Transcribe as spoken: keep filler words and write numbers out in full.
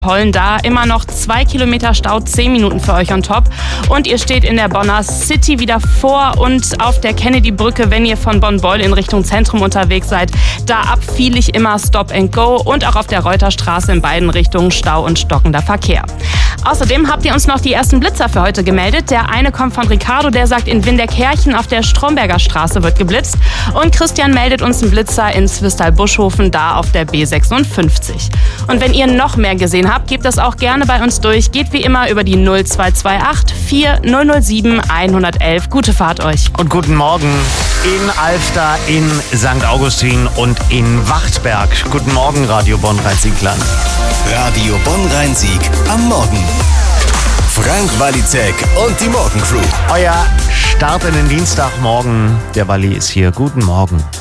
Pollen da. Immer noch zwei Kilometer Stau, zehn Minuten für euch on top. Und ihr steht in der Bonner City wieder vor und auf der Kennedy-Brücke, wenn ihr von Bonn-Beul in Richtung Zentrum unterwegs seid. Da abfiel ich immer Stop and Go und auch auf der Reuterstraße in beiden Richtungen Stau und stockender Verkehr. Außerdem habt ihr uns noch die ersten Blitzer für heute gemeldet. Der eine kommt von Ricardo, der sagt, in Windeckherchen auf der Stromberger Straße wird geblitzt. Und Christian meldet uns einen Blitzer in Zwistal-Buschhofen, da auf der B sechsundfünfzig. Und wenn ihr noch mehr gesehen habt, gebt das auch gerne bei uns durch. Geht wie immer über die null zwei zwei acht vier null null sieben eins eins eins. Gute Fahrt euch. Und guten Morgen in Alfter, in Sankt Augustin und in Wachtberg. Guten Morgen, Radio Bonn-Rhein-Sieg-Land. Radio Bonn-Rhein-Sieg am Morgen. Frank Walizek und die Morgencrew. Euer Start in den Dienstagmorgen. Der Walli ist hier. Guten Morgen.